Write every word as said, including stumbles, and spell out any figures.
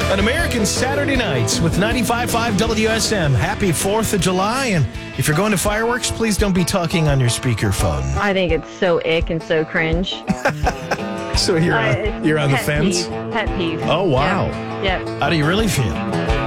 An American Saturday Nights with ninety-five point five W S M. Happy fourth of July. And if you're going to fireworks, please don't be talking on your speakerphone. I think it's so ick and so cringe. So you're Uh, on, you're on the pet fence? peeve. Pet peeve. Oh, wow. Yeah. Yep. How do you really feel?